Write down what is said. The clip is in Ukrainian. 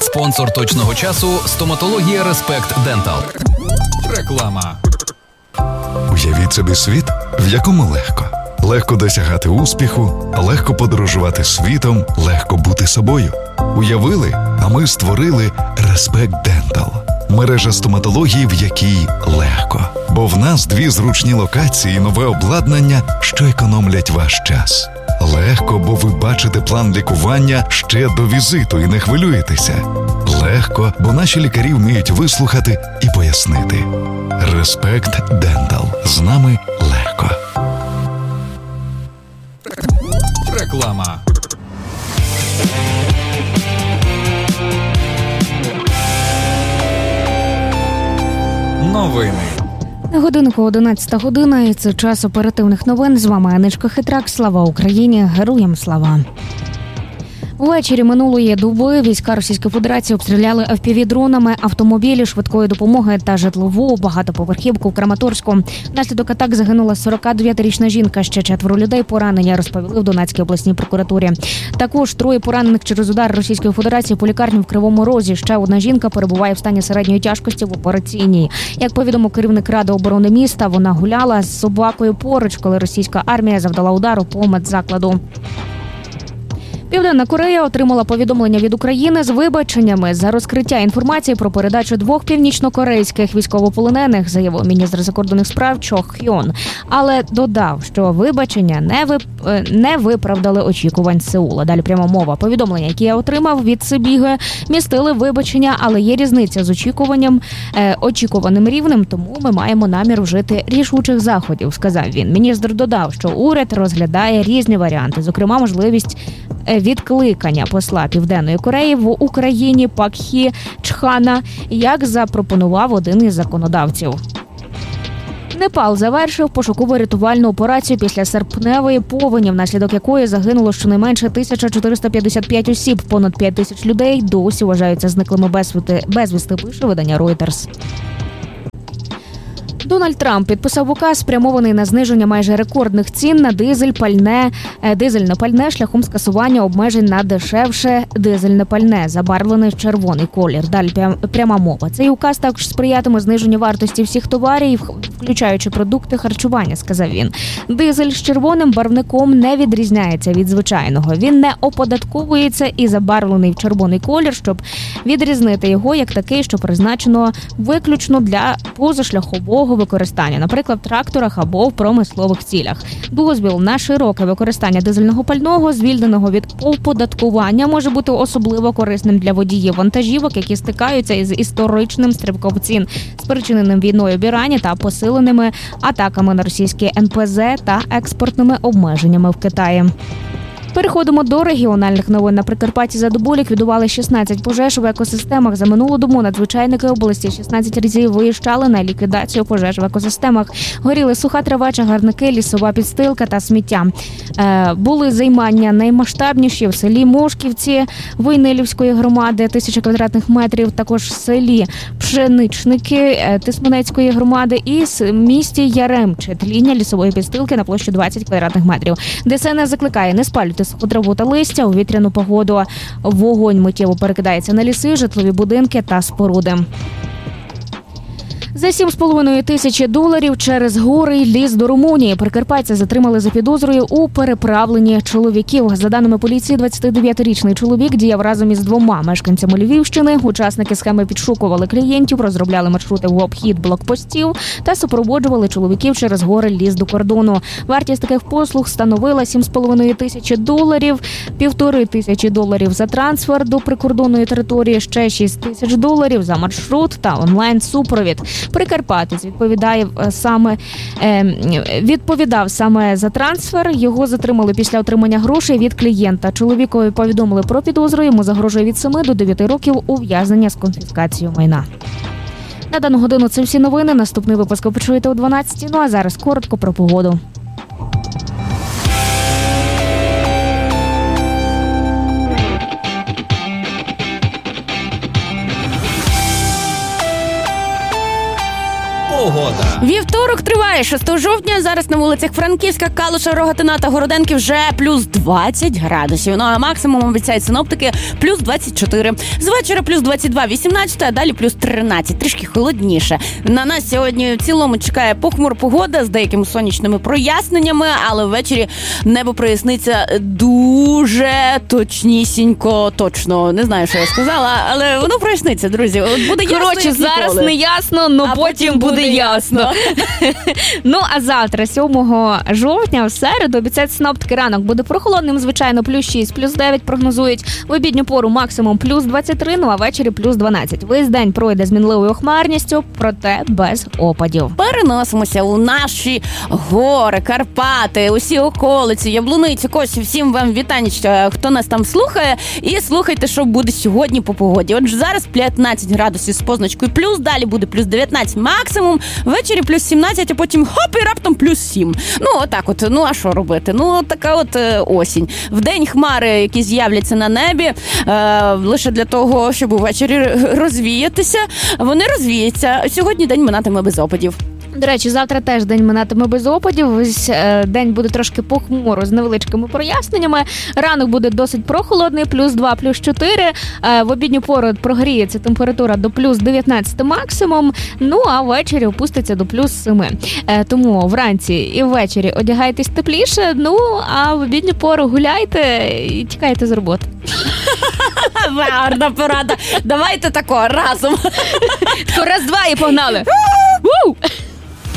Спонсор точного часу – стоматологія Респект Дентал. Реклама. Уявіть собі світ, в якому легко. Легко досягати успіху, легко подорожувати світом, легко бути собою. Уявили, а ми створили Респект Дентал. Мережа стоматології, в якій легко. Бо в нас 2 зручні локації і нове обладнання, що економлять ваш час. Легко, бо ви бачите план лікування ще до візиту і не хвилюєтеся. Легко, бо наші лікарі вміють вислухати і пояснити. Респект Дентал. З нами легко. Реклама. Новини. На годинку 11 година, і це час оперативних новин. З вами Анечка Хитрак. Слава Україні! Героям слава! Ввечері минулої доби війська Російської Федерації обстріляли FPV-дронами автомобілі швидкої допомоги та житлову багатоповерхівку в Краматорську. Внаслідок атак загинула 49-річна жінка, ще 4 людей поранені, розповіли в Донецькій обласній прокуратурі. Також 3 поранених через удар Російської Федерації по лікарні в Кривому Розі. Ще одна жінка перебуває в стані середньої тяжкості в операційній. Як повідомив керівник Ради оборони міста, вона гуляла з собакою поруч, коли російська армія завдала удару по медзакладу. Південна Корея отримала повідомлення від України з вибаченнями за розкриття інформації про передачу 2 північнокорейських військовополонених, заявив міністр закордонних справ Чо Хьон. Але додав, що вибачення не виправдали очікувань Сеула. Далі пряма мова. Повідомлення, які я отримав від Сибіги, містили вибачення, але є різниця з очікуваним рівнем, тому ми маємо намір вжити рішучих заходів, сказав він. Міністр додав, що уряд розглядає різні варіанти, зокрема можливість відкликання посла Південної Кореї в Україні Пак Хі Чхана, як запропонував один із законодавців. Непал завершив пошуково-рятувальну операцію після серпневої повені, внаслідок якої загинуло щонайменше 1455 осіб. Понад 5000 людей досі вважаються зниклими безвісти, пише видання Reuters. Дональд Трамп підписав указ, спрямований на зниження майже рекордних цін на дизельне пальне шляхом скасування обмежень на дешевше дизельне пальне, забарвлене в червоний колір. Далі пряма мова. Цей указ також сприятиме зниженню вартості всіх товарів, включаючи продукти харчування, сказав він. Дизель з червоним барвником не відрізняється від звичайного. Він не оподатковується і забарвлений в червоний колір, щоб відрізнити його як такий, що призначено виключно для позашляхового використання, наприклад, в тракторах або в промислових цілях. Дозвіл на широке використання дизельного пального, звільненого від оподаткування, може бути особливо корисним для водіїв вантажівок, які стикаються із історичним стрибком цін, спричиненим війною в Ірані та посиленими атаками на російські НПЗ та експортними обмеженнями в Китаї. Переходимо до регіональних новин. На Прикарпатті за добу ліквідували 16 пожеж в екосистемах. За минулу добу надзвичайники області 16 разів виїжджали на ліквідацію пожеж в екосистемах. Горіли суха трава, чагарники, лісова підстилка та сміття. Були займання наймасштабніші в селі Мошківці Войнилівської громади, 1000 квадратних метрів, також в селі Пшеничники Тисменецької громади і в місті Яремче, тління лісової підстилки на площі 20 квадратних метрів. ДСНС закликає не спалювати суху траву та листя у вітряну погоду. Вогонь миттєво перекидається на ліси, житлові будинки та споруди. За $7,5 тисячі через гори й ліс до Румунії. Прикарпатця затримали за підозрою у переправленні чоловіків. За даними поліції, 29-річний чоловік діяв разом із 2 мешканцями Львівщини. Учасники схеми підшукували клієнтів, розробляли маршрути в обхід блокпостів та супроводжували чоловіків через гори ліс до кордону. Вартість таких послуг становила $7,5 тисячі, $1,5 за трансфер до прикордонної території, ще $6,000 за маршрут та онлайн-супровід. Прикарпатець відповідав саме за трансфер. Його затримали після отримання грошей від клієнта. Чоловікові повідомили про підозру. Йому загрожує від 7 до 9 років ув'язнення з конфіскацією майна. На дану годину це всі новини. Наступний випуск ви почуєте о 12:00. Ну а зараз коротко про погоду. Погода. Вівторок триває, 6 жовтня. Зараз на вулицях Франківська, Калуша, Рогатина та Городенки вже плюс 20 градусів. Ну а максимум обіцяють синоптики плюс 24. З вечора плюс 22, 18, а далі плюс 13. Трішки холодніше. На нас сьогодні в цілому чекає похмура погода з деякими сонячними проясненнями, але ввечері небо проясниться дуже точнісінько, точно. Не знаю, що я сказала, але воно проясниться, друзі. От буде ясно, коротше, зараз не ясно, але потім буде ясно. Ну, а завтра, 7 жовтня, в середу, обіцяють синоптики, ранок буде прохолодним, звичайно, плюс 6, плюс 9 прогнозують. В обідню пору максимум плюс 23, ну а ввечері плюс 12. Весь день пройде з мінливою хмарністю, проте без опадів. Переносимося у наші гори, Карпати, усі околиці, Яблуницю, Косів. Всім вам вітанечка, хто нас там слухає. І слухайте, що буде сьогодні по погоді. Отже, зараз 15 градусів з позначкою плюс, далі буде плюс 19 максимум, ввечері плюс 17, а потім хоп і раптом плюс 7. Ну, отак от. Ну, а що робити? Ну, така от осінь. Вдень хмари, які з'являться на небі, лише для того, щоб увечері розвіятися. Вони розвіються. Сьогодні день минатиме без опадів. До речі, завтра теж день минатиме без опадів. Ось день буде трошки похмуро з невеличкими проясненнями. Ранок буде досить прохолодний, плюс 2, плюс 4. В обідню пору прогріється температура до плюс 19 максимум. Ну, а ввечері опуститься до плюс 7. Тому вранці і ввечері одягайтесь тепліше. Ну, а в обідню пору гуляйте і тікайте з роботи. Гарна порада. Давайте тако разом. Раз, два і погнали.